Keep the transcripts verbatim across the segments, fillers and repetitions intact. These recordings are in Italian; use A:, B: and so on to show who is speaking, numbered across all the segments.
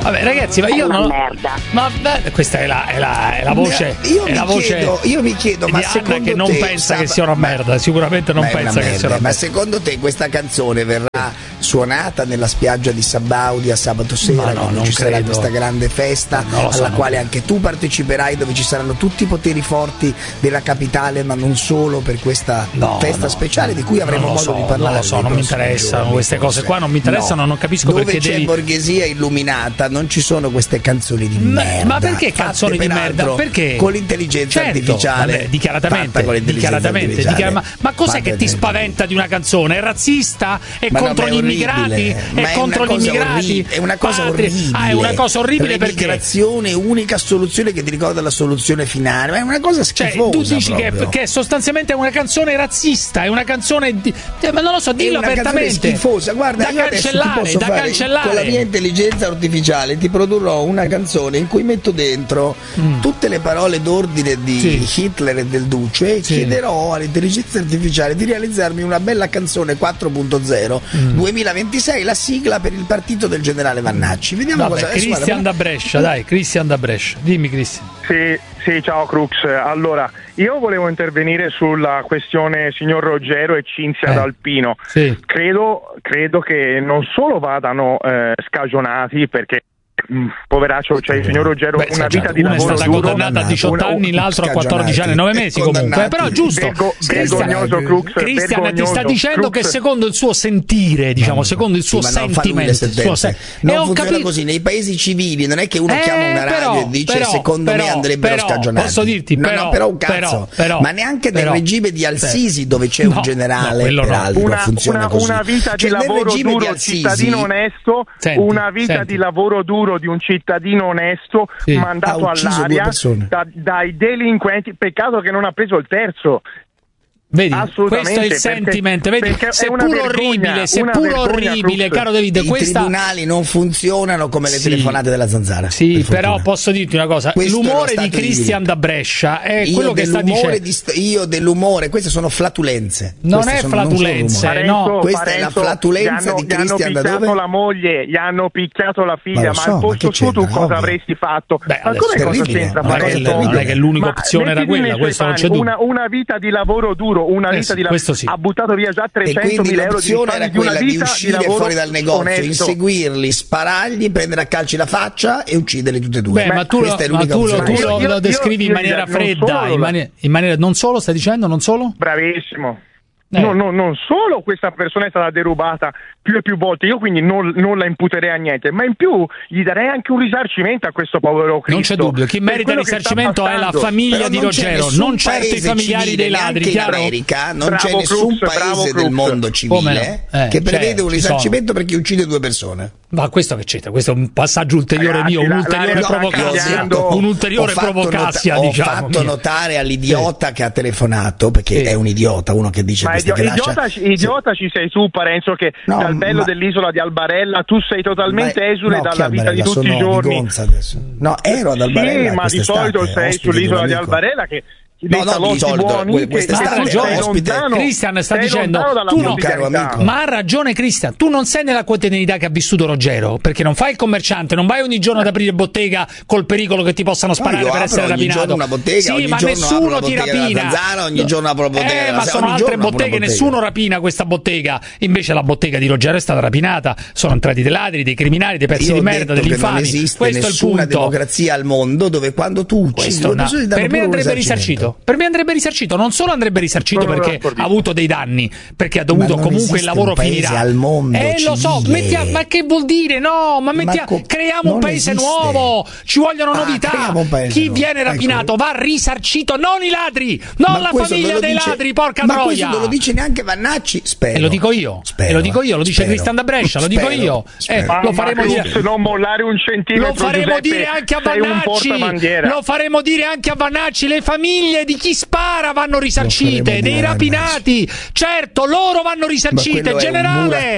A: Vabbè, ragazzi, ma io
B: è una
A: non.
B: merda.
A: Ma beh, questa è la, è la, è la voce.
C: Io
A: è
C: mi
A: la voce
C: chiedo, io mi chiedo,
A: di
C: ma
A: Anna
C: secondo
A: che non
C: te,
A: pensa
C: Sab-
A: che sia una merda, sicuramente non
C: Ma è una
A: pensa che
C: merda,
A: sia una
C: ma
A: merda.
C: secondo te questa canzone verrà suonata nella spiaggia di Sabaudia a sabato sera,
A: Ma no,
C: quando
A: non
C: ci sarà
A: credo.
C: questa grande festa
A: No, non lo so,
C: alla
A: non
C: quale
A: credo.
C: anche tu parteciperai, dove ci saranno tutti i poteri forti della capitale, ma non solo, per questa
A: No,
C: festa
A: no,
C: speciale di cui avremo
A: non lo
C: modo
A: so,
C: di parlare.
A: non lo so,
C: nei
A: non mi
C: prossimi
A: interessano
C: giorni,
A: queste cose
C: forse.
A: qua, non mi interessano, non capisco
C: Dove
A: perché
C: c'è
A: devi-
C: borghesia illuminata non ci sono queste canzoni di
A: Ma-
C: merda.
A: ma perché
C: fatte
A: canzoni di
C: peraltro
A: merda? Perché?
C: Con l'intelligenza
A: Certo,
C: artificiale.
A: vabbè, dichiaratamente,
C: fatta con l'intelligenza
A: dichiaratamente,
C: artificiale.
A: dichiara- ma, ma cos'è
C: Fatta
A: che ti
C: con-
A: spaventa di una canzone? È razzista? È
C: Ma no,
A: contro
C: ma
A: gli
C: è
A: immigrati?
C: orribile.
A: È
C: Ma è
A: contro
C: una
A: gli
C: cosa
A: immigrati?
C: orri- è una cosa
A: Padre-
C: orribile.
A: Ah, è una cosa orribile perché?
C: L'immigrazione è unica soluzione che ti ricorda la soluzione finale, ma è una cosa
A: Cioè,
C: schifosa.
A: tu dici che,
C: proprio.
A: che è sostanzialmente una canzone razzista, è una canzone di, cioè, ma non lo so,
C: È
A: dillo
C: una canzone
A: apertamente.
C: schifosa. Guarda,
A: da
C: io adesso ti
A: cancellare,
C: posso
A: da
C: fare,
A: cancellare.
C: con la mia intelligenza artificiale ti produrrò una canzone in cui metto dentro
A: Mm.
C: tutte le parole d'ordine di
A: Sì.
C: Hitler e del Duce e
A: Sì.
C: chiederò all'intelligenza artificiale di realizzarmi una bella canzone quattro punto zero
A: Mm.
C: duemilaventisei, la sigla per il partito del generale Vannacci. Vediamo
A: Vabbè,
C: cosa adesso,
A: Cristian
C: guarda,
A: da Brescia, dai, Cristian da Brescia. Dimmi, Cristian.
D: Sì, sì, ciao Crux. Allora, io volevo intervenire sulla questione signor Ruggero e Cinzia
A: Eh,
D: D'Alpino.
A: sì.
D: Credo, credo che non solo vadano eh, scagionati, perché mh, poveraccio, cioè il signor Ruggero
A: Beh,
D: una
A: sì,
D: vita di
A: uno è
D: lavoro
A: stata
D: duro,
A: condannata a diciotto
D: una-
A: anni, l'altro a quattordici anni e
C: Scagionati,
A: nove mesi
C: e
A: comunque.
C: condannati.
A: Però giusto.
D: Vergo-
A: Cristian,
D: vergognoso Crux,
A: Cristian ti
D: vergognoso.
A: sta dicendo che
D: Crux.
A: secondo il suo sentire, diciamo, secondo il suo
C: Sì, ma non fa lui le
A: sentimento, il suo
C: sentenze.
A: se-
C: non
A: e ho
C: funziona
A: capito-
C: così nei paesi civili, non è che uno
A: Eh,
C: chiama una radio
A: però,
C: e dice
A: però,
C: secondo
A: però,
C: me andrebbero
A: però,
C: scagionati.
A: posso dirti,
C: no,
A: però,
C: no, però un cazzo,
A: però, però,
C: ma neanche nel
A: però,
C: regime di Al-Sisi,
A: sì.
C: dove c'è
A: No,
C: un generale,
A: no, quello no.
C: peraltro
D: Una,
C: funziona
D: una,
C: così.
D: una vita
C: Cioè,
D: di
C: nel
D: lavoro
C: regime di
D: duro,
C: Al-Sisi,
D: cittadino onesto,
A: Senti,
D: una vita
A: senti.
D: di lavoro duro di un cittadino onesto
A: Sì.
D: mandato
C: Ha ucciso due
D: all'aria
C: persone.
D: da- dai delinquenti. Peccato che non ha preso il terzo.
A: Vedi,
D: Assolutamente,
A: questo è il
D: perché-
A: sentiment, vedi,
D: perché è
A: seppur
D: una vergogna,
A: orribile, seppur
D: una vergogna,
A: orribile,
D: Cruz.
A: caro David,
C: I
A: questa
C: tribunali non funzionano come le
A: Sì.
C: telefonate della zanzara.
A: Sì,
C: per
A: però
C: fortuna.
A: posso dirti una cosa,
C: Questo è lo
A: l'umore
C: stato
A: di
C: di
A: Cristian
C: diritto.
A: da Brescia è
C: Io
A: quello che sta
C: dell'umore
A: dicendo.
C: di st- io dell'umore, queste sono flatulenze.
A: Non
C: Queste
A: è
C: sono- non sono
A: flatulenze,
C: rumori.
A: eh, no.
C: Questa è la flatulenza
D: gli hanno,
C: di
D: gli hanno
C: Cristian da
D: picchiato
C: dove?
D: la moglie, gli hanno picchiato la figlia,
C: Ma
D: ma,
C: lo so,
D: al
C: ma
D: posto
C: che
D: suo tu
C: c'entra?
D: cosa
C: Ovvio.
D: avresti fatto?
A: Beh,
D: ma
A: adesso
D: come cosa
C: terribile,
D: c'entra
C: ma
A: non è
D: fare
A: che,
C: cosa
D: questo?
A: non è che l'unica
D: Ma
A: opzione era
D: mettiti
A: quella,
D: nei suoi
A: questo non c'è
D: panni,
A: dubbio.
D: una, una vita di lavoro duro, una
A: Eh
D: vita
A: sì,
D: di
A: questo
D: lavoro,
A: sì.
D: ha buttato via già
C: E quindi
D: trecentomila euro di
C: l'opzione
D: risparmi
C: era
D: di una
C: quella di
D: vita di
C: uscire
D: lavoro
C: fuori dal negozio,
D: onesto.
C: inseguirli, sparargli, prendere a calci la faccia e ucciderli tutti e due.
A: Beh, ma tu, lo,
C: Questa è
A: ma
C: l'unica
A: tu, lo,
C: opzione.
A: tu
D: Ma io-
A: lo-
D: io-
A: lo descrivi
D: io-
A: in maniera
D: non
A: fredda,
D: solo
A: in,
D: la-
A: mani- in maniera non solo, stai dicendo, non solo?
D: Bravissimo.
A: Eh.
D: No, no, non solo questa persona è stata derubata più e più volte, io quindi non, non la imputerei a niente, ma in più gli darei anche un risarcimento a questo povero Cristo.
A: Non c'è dubbio, chi
D: per
A: merita il
D: quello che sta
A: risarcimento è la
D: passando.
A: famiglia
C: Però
A: di
C: non c'è
A: Ruggero,
C: nessun
A: non certo i
C: paese
A: familiari
C: civile,
A: dei ladri,
C: neanche in
A: chiaro?
C: America non
D: Bravo
C: c'è nessun
D: Cruz, bravo
C: paese
D: Cruz.
C: del mondo civile
A: Come no? Eh,
C: che prevede
A: certo,
C: un
A: ci
C: risarcimento per chi uccide due persone.
A: Ma questo che c'entra? Questo è un passaggio ulteriore
D: Ragazzi,
A: mio,
D: la-
A: un'ulteriore
D: la- la-
A: provocazia,
D: cambiando-
A: un'ulteriore
C: Ho fatto
A: provocazia,
C: nota-
A: diciamo.
C: Ho fatto notare all'idiota che ha telefonato, perché
A: Sì.
C: è un idiota, uno che dice
D: Ma
C: queste
D: idio-
C: graccia.
D: idiota,
C: Sì.
D: idiota ci sei tu, Parenzo, che
C: No,
D: dal bello
C: ma-
D: dell'isola di Albarella tu sei totalmente
C: Ma-
D: esule
C: no, chi
D: dalla vita di
C: Albarella?
D: tutti i
C: Sono
D: giorni.
C: di Gonza adesso. No, ero ad Albarella
D: Sì, ma di
C: quest'estate,
D: solito sei
C: ospite di
D: sull'isola
C: un
D: di
C: amico.
D: Albarella che
C: No,
D: dei
C: no, di
D: salotti
C: solito,
D: buoni
C: que-
D: che
C: quest'estate
D: sei
A: ragione,
C: ospite.
D: lontano,
A: Cristian sta
D: sei
A: dicendo,
D: lontano dalla
A: tu
C: non-
D: quotidianità.
C: caro amico.
A: Ma ha ragione Cristian, tu non sei nella quotidianità che ha vissuto Ruggero, perché non fai il commerciante, non vai ogni giorno ad aprire bottega col pericolo che ti possano sparare
C: io
A: per
C: apro
A: essere
C: ogni
A: rapinato.
C: giorno una bottega,
A: sì,
C: ogni
A: ma
C: giorno apro
A: nessuno
C: la
A: ti
C: bottega della
A: rapina.
C: Zanzara, ogni giorno apro la bottega
A: Eh,
C: della-
A: ma
C: ogni
A: sono altre
C: giorno apro una
A: botteghe,
C: bottega.
A: nessuno rapina questa bottega. Invece la bottega di Ruggero è stata rapinata, sono entrati dei ladri, dei criminali, dei pezzi
C: Io
A: di
C: ho
A: merda,
C: detto
A: degli
C: che non
A: infami.
C: esiste
A: Questo è il
C: nessuna
A: punto.
C: democrazia al mondo dove quando tu uccidi
A: Questo
C: due
A: no.
C: persone ti danno
A: Per me
C: pure un
A: andrebbe
C: risarcimento.
A: risarcito. Per me andrebbe risarcito, non solo andrebbe risarcito
D: Sono
A: perché
D: d'accordissimo.
A: ha avuto dei danni, perché ha dovuto
C: Ma non
A: comunque il
C: esiste
A: lavoro
C: un paese
A: finirà.
C: al mondo
A: eh lo so,
C: civile.
A: mettia- ma che vuol dire? No, ma, mettia-
C: co-
A: creiamo un
C: non
A: paese
C: esiste.
A: nuovo, ci vogliono
C: Ah,
A: novità.
C: creiamo un paese
A: Chi
C: nuovo.
A: viene
C: Ecco.
A: rapinato va risarcito, non i ladri, non
C: Ma
A: la
C: questo
A: famiglia
C: non lo
A: dei
C: dice-
A: ladri, porca
C: ma
A: troia.
C: questo non lo dice neanche Vannacci, spero.
A: E lo dico io,
C: Spero,
A: e lo dico io, lo dice
C: spero.
A: Cristian da Brescia, lo dico
C: Spero,
A: io.
C: spero.
A: Eh,
D: Ma-
A: lo
D: ma
A: faremo
D: Cruz,
A: dire.
D: non mollare un centimetro,
A: Lo faremo
D: Giuseppe,
A: dire anche a
D: sei un
A: Vannacci,
D: portabandiera.
A: lo faremo dire anche a Vannacci, le famiglie famiglie di chi spara vanno risarcite, dei rapinati, certo, loro vanno risarcite, generale,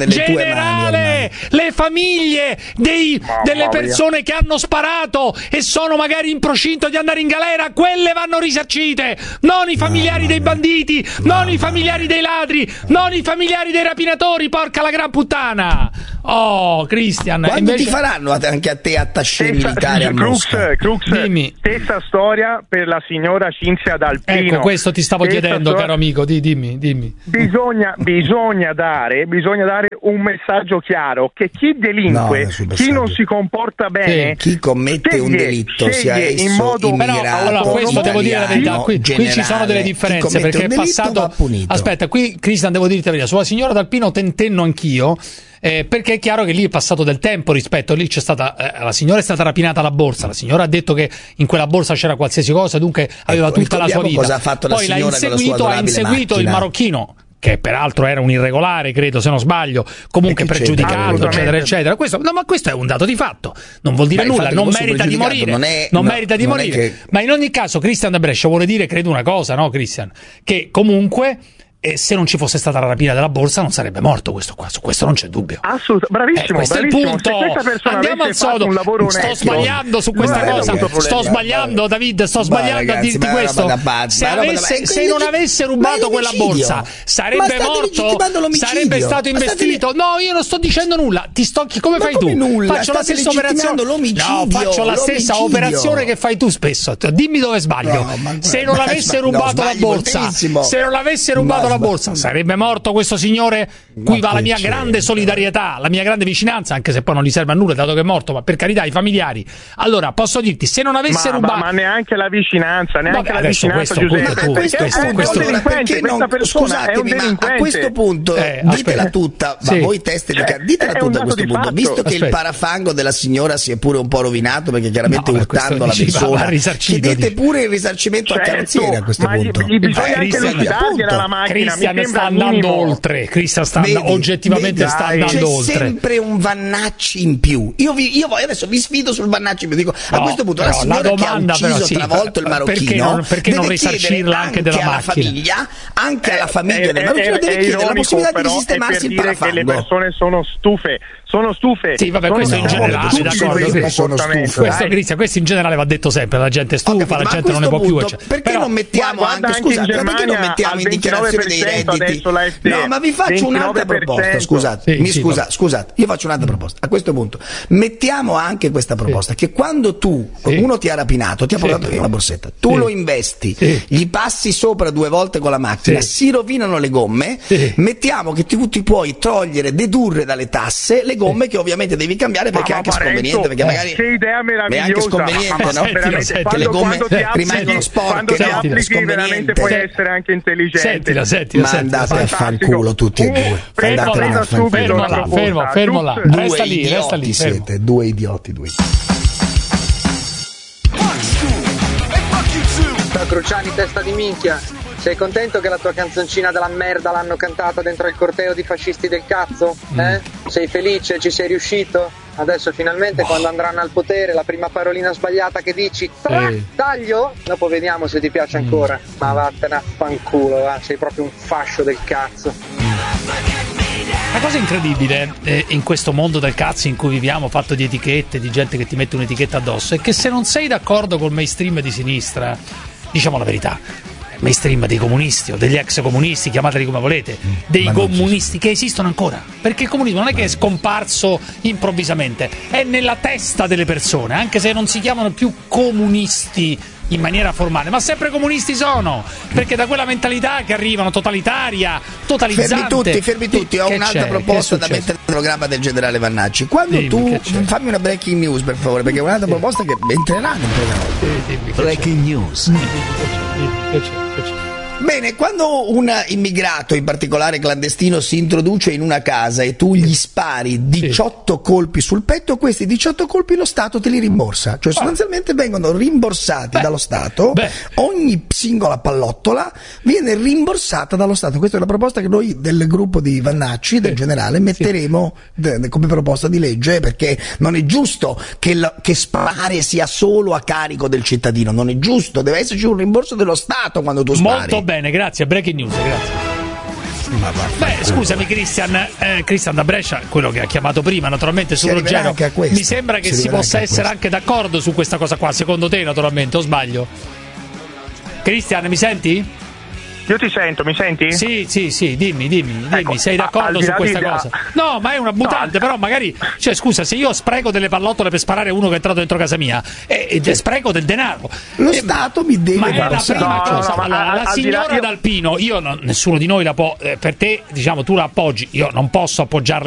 A: generale, le famiglie dei, delle persone che hanno sparato e sono magari in procinto di andare in galera, quelle vanno risarcite, non i familiari dei banditi, non i familiari dei ladri, non i familiari dei rapinatori, porca la gran puttana. Oh, Christian,
C: quando
A: invece...
C: ti faranno anche a te attaché militare a Mosca?
D: Crux,
A: dimmi.
D: Stessa storia per la signora Cinzia D'Alpino.
A: Ecco, questo ti stavo
D: stessa
A: chiedendo,
D: storia...
A: caro amico, di, dimmi, dimmi.
D: Bisogna, bisogna dare, bisogna dare un messaggio chiaro che chi delinque,
C: no,
D: chi non si comporta bene,
C: sì. chi commette
D: sceglie,
C: un delitto, sia esso
D: in modo
C: immigrato,
A: però, allora, questo devo dire la verità, qui, qui ci sono delle differenze perché è passato. Aspetta, qui Cristian, devo dirti la verità, sulla signora D'Alpino tentenno anch'io. Eh, perché è chiaro che lì è passato del tempo rispetto, lì c'è stata eh, la signora è stata rapinata la borsa, la signora ha detto che in quella borsa c'era qualsiasi cosa, dunque aveva ecco, tutta la sua vita,
C: cosa ha fatto
A: poi
C: la
A: l'ha inseguito, ha inseguito il marocchino, che peraltro era un irregolare, credo, se non sbaglio, comunque pregiudicato, eccetera, eccetera. Questo, no, ma questo è un dato di fatto, non vuol dire
C: ma
A: nulla, non merita di morire, non, è, non no, merita di non morire. Che... Ma in ogni caso, Christian da Brescia vuole dire, credo, una cosa, no, Christian? Che comunque. E se non ci fosse stata la rapina della borsa non sarebbe morto questo qua, su questo non c'è dubbio.
D: Assolutamente, bravissimo,
A: eh, questo
D: bravissimo.
A: È il punto. Andiamo al sodo. Sto sbagliando su questa cosa. Sto sbagliando, David, sto sbagliando a dirti questo. Se, avesse, se non avesse rubato quella borsa, sarebbe morto? Sarebbe stato investito? No, io non sto dicendo nulla. Ti sto come fai tu? Faccio la stessa operazione. No, faccio la stessa operazione che fai tu spesso. Dimmi dove sbaglio. Se non avesse rubato la borsa, se non avesse rubato la borsa, sarebbe morto questo signore, cui va la mia grande solidarietà, la mia grande vicinanza, anche se poi non gli serve a nulla dato che è morto, ma per carità i familiari. Allora posso dirti, se non avesse
D: ma,
A: rubato,
D: ma, ma neanche la vicinanza, neanche
A: Vabbè,
D: la vicinanza,
A: questo,
D: Giuseppe,
A: questo,
D: questo,
A: questo,
D: è un
A: questo,
D: delinquente, questa persona è un delinquente.
C: A questo punto eh, ditela tutta, ma sì. voi teste di cioè, ditela tutta a questo punto, visto che aspetta. il parafango della signora si è pure un po' rovinato perché chiaramente no, urtando la persona, chiedete pure il risarcimento al carrozziere a questo punto.
D: Bisogna anche liquidargliela la macchina, mi sembra
A: andando oltre, Cristian sta vedi, oggettivamente vedi, sta andando
C: c'è
A: oltre.
C: C'è sempre un Vannacci in più. Io, vi, io adesso vi sfido sul Vannacci in più. Dico, no, a questo punto la signora la domanda, che ha ucciso sì, travolto il marocchino,
A: perché non, perché non risarcirla anche della
C: alla
A: macchina?
C: Famiglia, anche eh, alla famiglia
D: eh,
C: del marocchino
D: eh,
C: deve chiedere la possibilità di sistemarsi il parafango.
D: Che le persone sono stufe. Sono stufe.
A: Sì, vabbè,
D: sono
A: questo in generale, d'accordo.
C: Sono stufe.
A: Questo, Cristian, questo in generale va detto sempre, la gente è stufa, la gente non ne può più.
C: Perché non mettiamo anche, scusate, perché non mettiamo in dichiarazione dei redditi? No, ma vi faccio un'altra proposta, scusate, mi scusa, scusate, io faccio un'altra proposta. A questo punto, mettiamo anche questa proposta, che quando tu, uno ti ha rapinato, ti ha portato via una borsetta, tu lo investi, gli passi sopra due volte con la macchina, si rovinano le gomme, mettiamo che tu ti puoi togliere, dedurre dalle tasse le gomme che ovviamente devi cambiare perché è anche sconveniente, perché magari
D: che idea meravigliosa,
C: è anche sconveniente, no?
D: Veramente,
C: che le gomme rimangono sporche,
D: quando ti applichi veramente puoi essere anche intelligente.
A: Sentila, sentila,
C: ma andate a fanculo tutti e due.
A: Fermo, fermo là, fermo, fermo là. Resta lì, resta lì.
C: Siete due idioti, due.
B: Ciao Cruciani, testa di minchia. Sei contento che la tua canzoncina della merda l'hanno cantata dentro il corteo di fascisti del cazzo? Eh? Sei felice? Ci sei riuscito? Adesso finalmente oh. quando andranno al potere la prima parolina sbagliata che dici trac, taglio, dopo vediamo se ti piace ancora. Mm. Ma vattene a fanculo, va. Sei proprio un fascio del cazzo.
A: La cosa incredibile eh, in questo mondo del cazzo in cui viviamo, fatto di etichette, di gente che ti mette un'etichetta addosso, è che se non sei d'accordo col mainstream di sinistra, diciamo la verità, mainstream dei comunisti o degli ex comunisti, chiamateli come volete, dei comunisti che esistono ancora, perché il comunismo non è che è scomparso improvvisamente, è nella testa delle persone, anche se non si chiamano più comunisti in maniera formale, ma sempre comunisti sono, perché da quella mentalità che arrivano totalitaria, totalizzante.
C: Fermi tutti, fermi tutti, ho un'altra proposta da mettere nel programma del generale Vannacci. Quando dimmi, tu fammi una breaking news per favore, perché è un'altra proposta che entrerà nel programma.
E: Breaking news.
C: Bene, quando un immigrato, in particolare clandestino, si introduce in una casa e tu gli spari diciotto sì. colpi sul petto, questi diciotto colpi lo Stato te li rimborsa, cioè sostanzialmente ah. vengono rimborsati Beh. dallo Stato. Beh. Ogni singola pallottola viene rimborsata dallo Stato. Questa è la proposta che noi del gruppo di Vannacci, del sì. generale, metteremo sì. come proposta di legge, perché non è giusto che, la, che sparare sia solo a carico del cittadino, non è giusto, deve esserci un rimborso dello Stato quando tu spari.
A: Molto bene, grazie, breaking news, grazie. Beh, scusami Cristian, eh, Cristian da Brescia, quello che ha chiamato prima, naturalmente su Ruggero, mi sembra che si, si possa anche essere anche d'accordo su questa cosa qua, secondo te naturalmente, o sbaglio? Cristian, mi senti?
D: Io ti sento, mi senti?
A: Sì, sì, sì, dimmi, dimmi, dimmi, ecco, sei d'accordo su questa di... cosa? No, ma è una mutante, no, però magari, cioè scusa, se io spreco delle pallottole per sparare a uno che è entrato dentro casa mia, e eh, spreco del denaro.
C: Lo
A: eh,
C: Stato mi deve
A: ma è la prima
D: no,
A: cosa.
D: No, no,
A: allora,
D: a,
A: la signora io... d'Alpino, io non, nessuno di noi la può, eh, per te, diciamo, tu la appoggi, io non posso appoggiarla